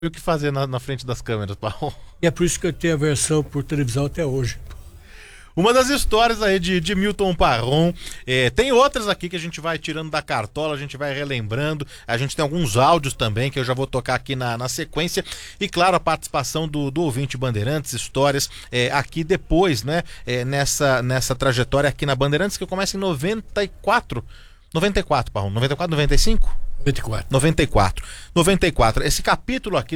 o que fazer na frente das câmeras, Parrom. E é por isso que eu tenho a versão por televisão até hoje. Uma das histórias aí de Milton Parrom, tem outras aqui que a gente vai tirando da cartola, a gente vai relembrando, a gente tem alguns áudios também que eu já vou tocar aqui na sequência, e claro, a participação do ouvinte Bandeirantes, histórias aqui depois, né, nessa trajetória aqui na Bandeirantes, que começa em 94, Parrom, 94, 95? 94. 94. Esse capítulo aqui